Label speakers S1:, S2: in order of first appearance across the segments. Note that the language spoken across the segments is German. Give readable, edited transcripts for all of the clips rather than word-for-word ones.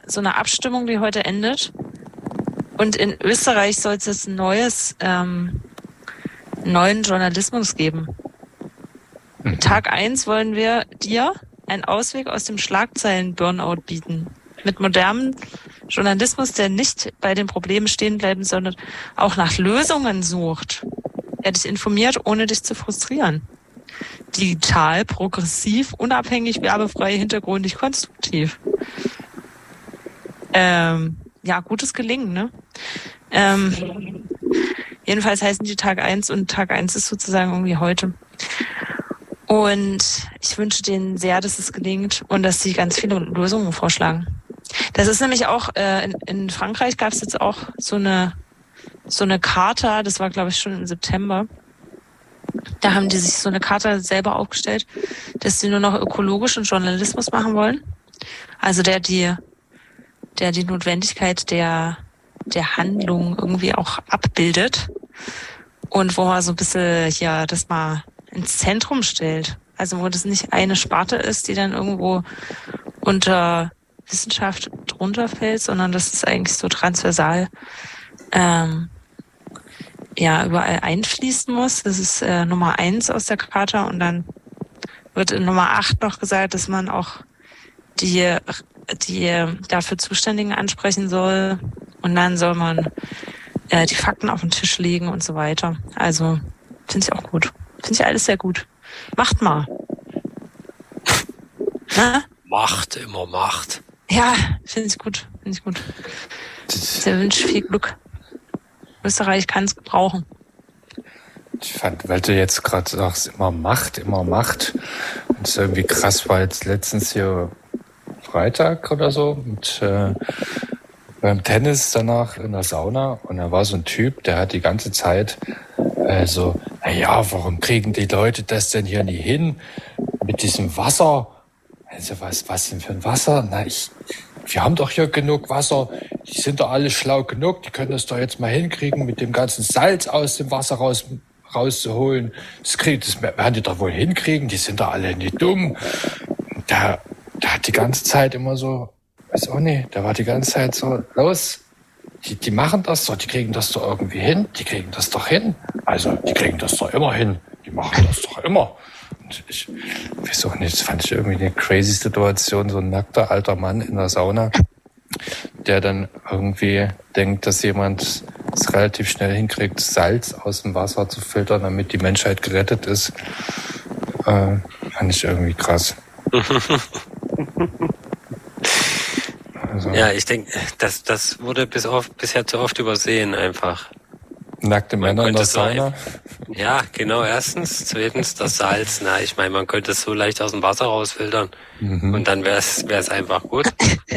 S1: so eine Abstimmung, die heute endet. Und in Österreich soll es jetzt neuen Journalismus geben. Tag 1 wollen wir dir einen Ausweg aus dem Schlagzeilen-Burnout bieten. Mit modernem Journalismus, der nicht bei den Problemen stehen bleibt, sondern auch nach Lösungen sucht. Er dich informiert, ohne dich zu frustrieren. Digital, progressiv, unabhängig, werbefrei, hintergründig, konstruktiv. Gutes Gelingen, ne? Jedenfalls heißen die Tag 1 und Tag 1 ist sozusagen irgendwie heute. Und ich wünsche denen sehr, dass es gelingt und dass sie ganz viele Lösungen vorschlagen. Das ist nämlich auch, in Frankreich gab es jetzt auch so eine Charta, das war glaube ich schon im September. Da haben die sich so eine Charta selber aufgestellt, dass sie nur noch ökologischen Journalismus machen wollen. Also der die Notwendigkeit der Handlung irgendwie auch abbildet und wo man so ein bisschen hier das mal ins Zentrum stellt. Also wo das nicht eine Sparte ist, die dann irgendwo unter Wissenschaft drunter fällt, sondern dass es eigentlich so transversal überall einfließen muss. Das ist Nummer 1 aus der Charta und dann wird in Nummer 8 noch gesagt, dass man auch die dafür Zuständigen ansprechen soll und dann soll man die Fakten auf den Tisch legen und so weiter. Also finde ich auch gut. Finde ich alles sehr gut. Macht mal. Na?
S2: Macht, immer Macht.
S1: Ja, finde ich gut. Ich wünsche viel Glück. Österreich kann es gebrauchen.
S3: Ich fand, weil du jetzt gerade sagst, immer Macht. Das ist irgendwie krass, war jetzt letztens hier Freitag oder so beim Tennis danach in der Sauna und da war so ein Typ, der hat die ganze Zeit warum kriegen die Leute das denn hier nie hin mit diesem Wasser? Also was denn für ein Wasser? Wir haben doch hier genug Wasser, die sind doch alle schlau genug, die können das doch jetzt mal hinkriegen, mit dem ganzen Salz aus dem Wasser rauszuholen. Das werden die doch wohl hinkriegen, die sind doch alle nicht dumm. Da hat die ganze Zeit immer so, weiß auch nicht, da war die ganze Zeit so, los, die machen das doch, die kriegen das doch irgendwie hin, die kriegen das doch hin. Also, die kriegen das doch immer hin, die machen das doch immer. Und ich weiß auch nicht, das fand ich irgendwie eine crazy Situation, so ein nackter alter Mann in der Sauna, der dann irgendwie denkt, dass jemand es relativ schnell hinkriegt, Salz aus dem Wasser zu filtern, damit die Menschheit gerettet ist. Fand ich irgendwie krass. Also,
S2: ja, ich denke, das wurde bisher zu oft übersehen einfach.
S3: Nackte Männer in der Sauna?
S2: Ja, genau, erstens. Zweitens das Salz. Ich meine, man könnte es so leicht aus dem Wasser rausfiltern. Und dann wäre es einfach gut.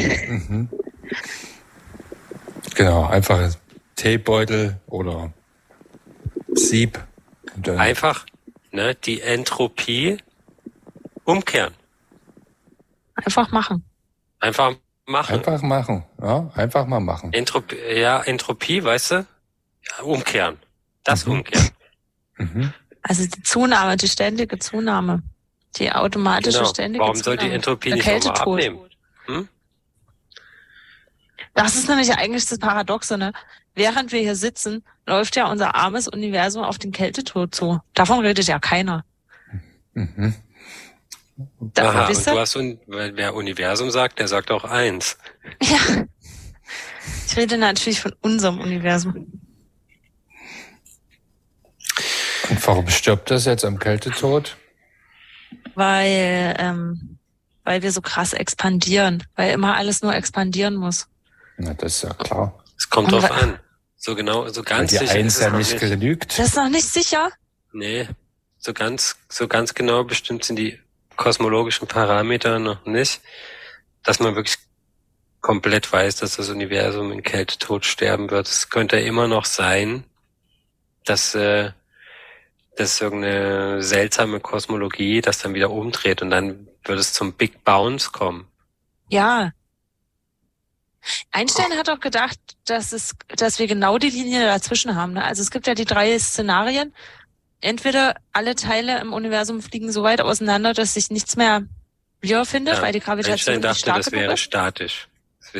S3: Genau, einfach Teebeutel oder Sieb.
S2: Einfach die Entropie umkehren.
S1: Einfach machen.
S2: Einfach machen.
S3: Ja, einfach mal machen.
S2: Entropie, weißt du? Ja, umkehren. Umkehren.
S1: Also die ständige Zunahme. Die automatische ständige
S2: Warum
S1: Zunahme.
S2: soll die Entropie nicht nochmal abnehmen?
S1: Das ist nämlich eigentlich das Paradoxe, ne? Während wir hier sitzen, läuft ja unser armes Universum auf den Kältetod zu. Davon redet ja keiner.
S2: Aha, und du hast, wer Universum sagt, der sagt auch 1.
S1: Ja. Ich rede natürlich von unserem Universum.
S3: Und warum stirbt das jetzt am Kältetod?
S1: Weil wir so krass expandieren. Weil immer alles nur expandieren muss.
S3: Na, das ist ja klar.
S2: Es kommt drauf an. So ganz
S3: sicher. Die 1 ja nicht genügt.
S1: Das ist noch nicht sicher?
S2: Nee. So ganz genau bestimmt sind die kosmologischen Parameter noch nicht, dass man wirklich komplett weiß, dass das Universum in Kältetod sterben wird. Es könnte immer noch sein, dass irgendeine seltsame Kosmologie das dann wieder umdreht und dann wird es zum Big Bounce kommen.
S1: Ja. Einstein hat auch gedacht, dass wir genau die Linie dazwischen haben. Ne? Also es gibt ja die 3 Szenarien. Entweder alle Teile im Universum fliegen so weit auseinander, dass sich nichts mehr wiederfindet, weil die Gravitation
S2: Einstein dachte,
S1: stark
S2: das wäre statisch.